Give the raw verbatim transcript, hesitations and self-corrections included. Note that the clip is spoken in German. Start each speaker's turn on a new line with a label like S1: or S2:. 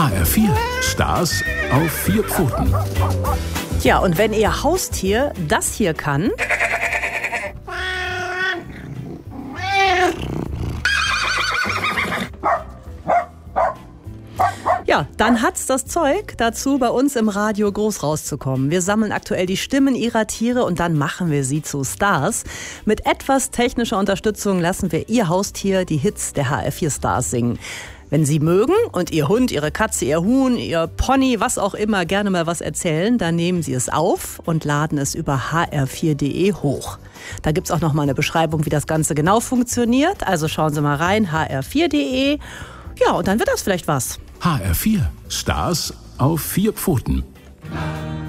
S1: H R vier. Stars auf vier Pfoten.
S2: Ja, und wenn Ihr Haustier das hier kann, ja, dann hat's das Zeug dazu, bei uns im Radio groß rauszukommen. Wir sammeln aktuell die Stimmen Ihrer Tiere und dann machen wir sie zu Stars. Mit etwas technischer Unterstützung lassen wir Ihr Haustier die Hits der H R vier Stars singen. Wenn Sie mögen und Ihr Hund, Ihre Katze, Ihr Huhn, Ihr Pony, was auch immer, gerne mal was erzählen, dann nehmen Sie es auf und laden es über h r vier punkt d e hoch. Da gibt's auch noch mal eine Beschreibung, wie das Ganze genau funktioniert. Also schauen Sie mal rein, h r vier punkt d e. Ja, und dann wird das vielleicht was.
S1: H R vier. Stars auf vier Pfoten.